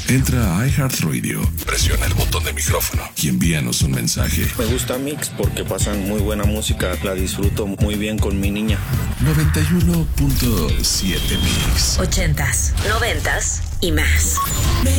Entra a iHeartRadio, presiona el botón de micrófono y envíanos un mensaje. Me gusta Mix porque pasan muy buena música, la disfruto muy bien con mi niña. 91.7 Mix. 80s, 90s y más.